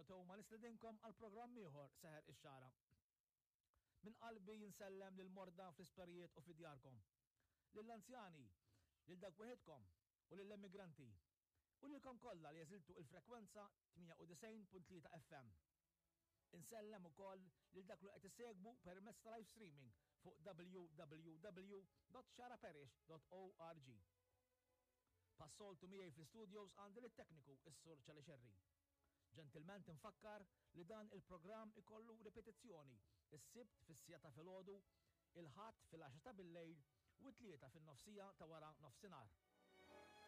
Ġejtu ma nistedinkom għal programm ieħor seħer ix-xara. Min qalbi jinsellem lil morda fl-isptarijiet u fid-djarkom. Lill-anzjani, lil dak wieħedkom u lill-immigranti. U lilkom kollha li jeżiltu il-frekwenza 98.3 FM. Insellem ukoll lil dak li qed isegbu permezz ta' live streaming fuq www.xaraparish.org. Passoltu miegħi fl-studios għandi lit-tekniku is-Sur Ċali Xerri. Ġentilment infakkar li dan il-programm ikollu ripetizzjoni is-sibt fis-sija ta' filgħodu, il-ħadd fil-10 ta' bil-lejl u t-tlieta fin-nofsija ta' wara nofsinhar.